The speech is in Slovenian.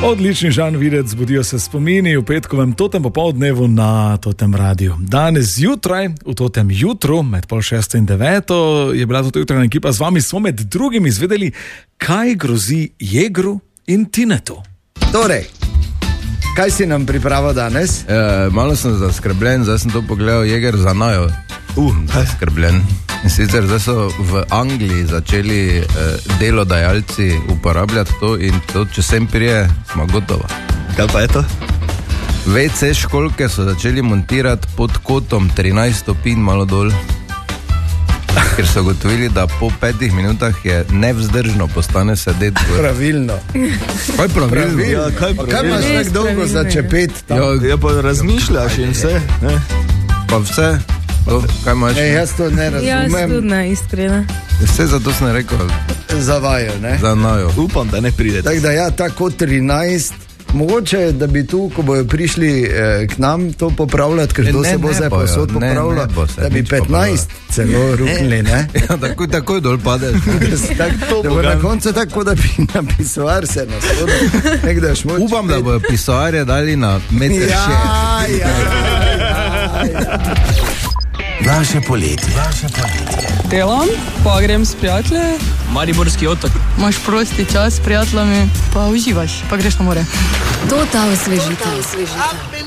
Odlični Žan Videc, zbudijo se spomini v petkovem Totem popoldnevu na Totem radiju. Danes zjutraj, v Totem jutru, med 6:30 in 9:00, je bila tudi jutrajna ekipa z vami, smo med drugim izvedeli, kaj grozi Jegru in Tinetu. Torej, kaj si nam pripravil danes? Malo sem zaskrbljen, zdaj sem to pogledal, Jeger za najo. Zaskrbljen. In sicer zdaj so v Angliji začeli delodajalci uporabljati to in to, če sem prije, smo gotova. Kaj pa je to? WC školke so začeli montirati pod kotom 13 stopinj malo dol, ker so gotovili, da po 5 minutah je nevzdržno postane sedeti. Pravilno. Kaj pravilno? Ja, kaj Kaj imaš tako dolgo začepeti tam? Ja, pa razmišljaš in vse, ne? pa vse. To, kaj imaš? Jaz to ne Jaz razumem. tudi ne, iskreno. Vse zato sem rekel, Zavajo, ne? za najo. Upam, da ne pride. Tako da ja, tako 13. Mogoče, da bi tu, ko bojo prišli k nam to popravljati, ker to se bo zdaj posod popravljalo, da bi 15 celo ruknili, ne? Ja, takoj dol padeš. Da bo na koncu tako, da bi na pisoar se naspodo. Nekdaš moč. Upam, da bojo pisoarje dali na meter še. Ja. Naše poletje. Delam, pa grem s prijatelji. Mariborski otok. Imaš prosti čas s prijateljami, pa uživaš, pa greš na more. To ta osvežitev.